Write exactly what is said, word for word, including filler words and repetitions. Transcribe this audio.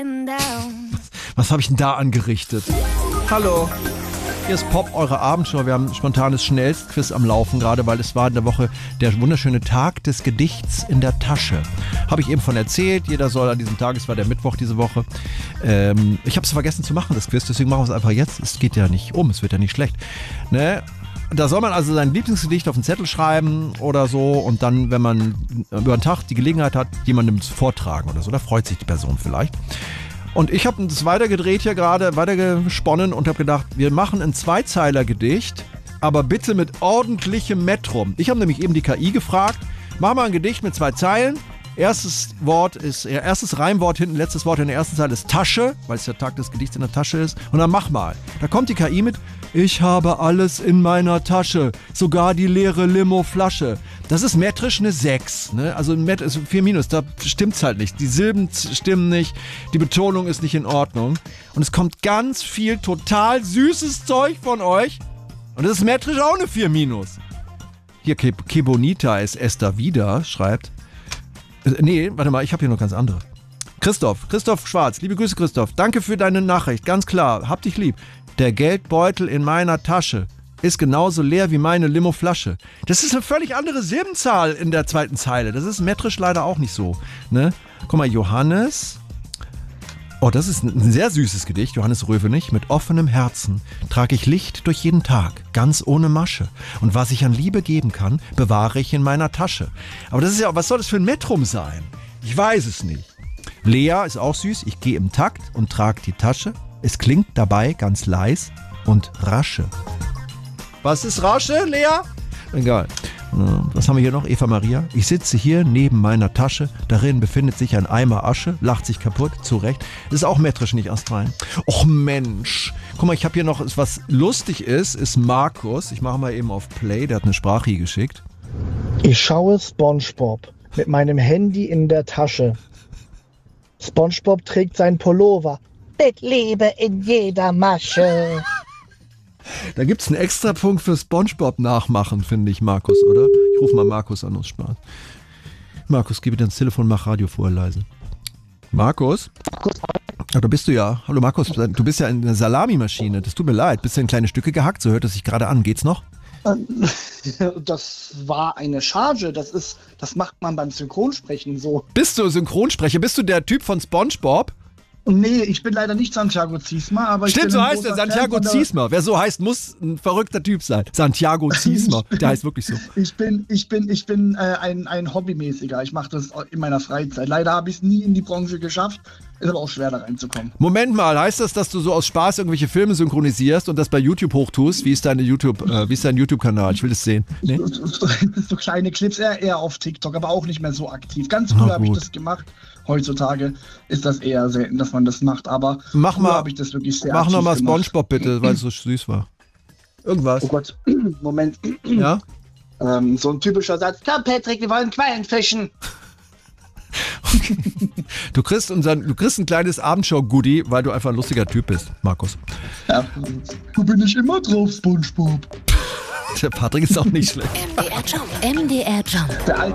Was, was habe ich denn da angerichtet? Hallo, hier ist Pop, eure Abendshow. Wir haben ein spontanes Schnellstquiz am Laufen gerade, weil es war in der Woche der wunderschöne Tag des Gedichts in der Tasche. Habe ich eben von erzählt. Jeder soll an diesem Tag, es war der Mittwoch diese Woche. Ähm, ich habe es vergessen zu machen, das Quiz, deswegen machen wir es einfach jetzt. Es geht ja nicht um, es wird ja nicht schlecht. Ne? Da soll man also sein Lieblingsgedicht auf den Zettel schreiben oder so und dann, wenn man über den Tag die Gelegenheit hat, jemandem zu vortragen oder so, da freut sich die Person vielleicht. Und ich habe das weitergedreht hier gerade, weitergesponnen und habe gedacht, wir machen ein Zweizeiler-Gedicht, aber bitte mit ordentlichem Metrum. Ich habe nämlich eben die K I gefragt, mach mal ein Gedicht mit zwei Zeilen. Erstes Wort ist, erstes Reimwort hinten, letztes Wort in der ersten Zeile ist Tasche, weil es der Tag des Gedichts in der Tasche ist. Und dann mach mal. Da kommt die K I mit, ich habe alles in meiner Tasche, sogar die leere Limo-Flasche. Das ist metrisch eine sechs, ne? Also Met ist vier minus, da stimmt's halt nicht. Die Silben stimmen nicht, die Betonung ist nicht in Ordnung. Und es kommt ganz viel total süßes Zeug von euch. Und das ist metrisch auch eine vier minus. Hier, Ke Kebonita ist Esther wieder, schreibt. Nee, warte mal, ich habe hier noch ganz andere. Christoph, Christoph Schwarz, liebe Grüße Christoph, danke für deine Nachricht, ganz klar, hab dich lieb. Der Geldbeutel in meiner Tasche ist genauso leer wie meine Limo-Flasche. Das ist eine völlig andere Silbenzahl in der zweiten Zeile, das ist metrisch leider auch nicht so. Ne? Guck mal, Johannes, oh, das ist ein sehr süßes Gedicht, Johannes Röwenig, mit offenem Herzen trage ich Licht durch jeden Tag, ganz ohne Masche. Und was ich an Liebe geben kann, bewahre ich in meiner Tasche. Aber das ist ja, was soll das für ein Metrum sein? Ich weiß es nicht. Lea ist auch süß, ich gehe im Takt und trage die Tasche. Es klingt dabei ganz leis und rasche. Was ist rasche, Lea? Egal. Was haben wir hier noch? Eva Maria. Ich sitze hier neben meiner Tasche. Darin befindet sich ein Eimer Asche. Lacht sich kaputt. Zu Recht. Das ist auch metrisch nicht astrein. Och Mensch. Guck mal, ich habe hier noch, was lustig ist, ist Markus. Ich mache mal eben auf Play. Der hat eine Sprache geschickt. Ich schaue SpongeBob mit meinem Handy in der Tasche. SpongeBob trägt sein Pullover mit Liebe in jeder Masche. Da gibt's einen Extrapunkt für SpongeBob nachmachen, finde ich, Markus, oder? Ich rufe mal Markus an aus Spaß. Markus, gib mir das Telefon, mach Radio vorher leise. Markus? Ja, da bist du ja. Hallo Markus, du bist ja eine Salamimaschine. Das tut mir leid. Bist du in kleine Stücke gehackt? So hört es sich gerade an. Geht's noch? Das war eine Charge. Das ist, das macht man beim Synchronsprechen so. Bist du Synchronsprecher? Bist du der Typ von SpongeBob? Nee, ich bin leider nicht Santiago Ziesma, aber ich Stimmt, bin so ein heißt er, großer Santiago Fan von der- Ziesma. Wer so heißt, muss ein verrückter Typ sein. Santiago Ziesma, der heißt wirklich so. Ich bin, ich bin, ich bin äh, ein, ein Hobbymäßiger. Ich mache das in meiner Freizeit. Leider habe ich es nie in die Branche geschafft. Ist aber auch schwer, da reinzukommen. Moment mal, heißt das, dass du so aus Spaß irgendwelche Filme synchronisierst und das bei YouTube hochtust? Wie ist deine YouTube, äh, wie ist dein YouTube-Kanal? Ich will das sehen. Nee? So, so, so kleine Clips, eher, eher auf TikTok, aber auch nicht mehr so aktiv. Ganz früher habe ich das gemacht. Heutzutage ist das eher selten, dass man das macht, aber mach mal, habe ich das wirklich sehr mach aktiv noch mal gemacht. SpongeBob bitte, weil es so süß war. Irgendwas. Oh Gott, Moment. Ja? Ähm, so ein typischer Satz. Komm, Patrick, wir wollen Quallen fischen. Du kriegst, unseren, du kriegst ein kleines Abendshow-Goodie, weil du einfach ein lustiger Typ bist, Markus. Ja, da bin ich immer drauf, SpongeBob. Der Patrick ist auch nicht schlecht. M D R Jump. M D R Jump. Der